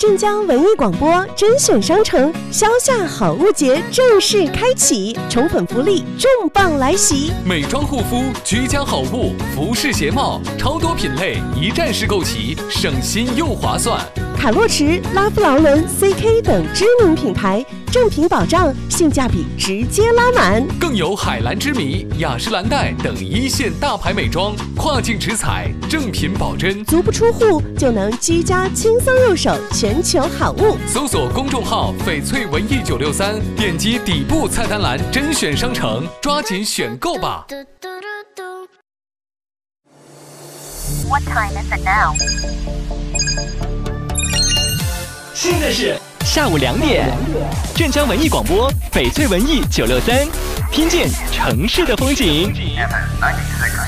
镇江文艺广播甄选商城销夏好物节正式开启，宠粉福利重磅来袭！ 美妆护肤、居家好物、服饰鞋帽，超多品类一站式购齐，省心又划算。 卡洛驰、拉夫劳伦、CK 等知名品牌，正品保障，性价比直接拉满。 更有海蓝之谜、雅诗兰黛等一线大牌美妆，跨境直采，正品保真， 足不出户就能居家轻松入手全球好物。 搜索公众号翡翠文艺963，点击底部菜单栏甄选商城，抓紧选购吧。 What time is it now? 现在是下午2点，镇江文艺广播翡翠文艺963，听见城市的风景。